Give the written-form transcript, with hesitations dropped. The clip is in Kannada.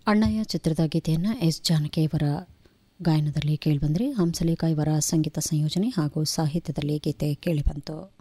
ಅಣ್ಣಯ್ಯ ಚಿತ್ರದ ಗೀತೆಯನ್ನು ಎಸ್ ಜಾನಕಿ ಇವರ ಗಾಯನದಲ್ಲಿ ಕೇಳಿಬಂದರೆ ಹಂಸಲೇಖ ಇವರ ಸಂಗೀತ ಸಂಯೋಜನೆ ಹಾಗೂ ಸಾಹಿತ್ಯದಲ್ಲಿ ಗೀತೆ ಕೇಳಿಬಂತು.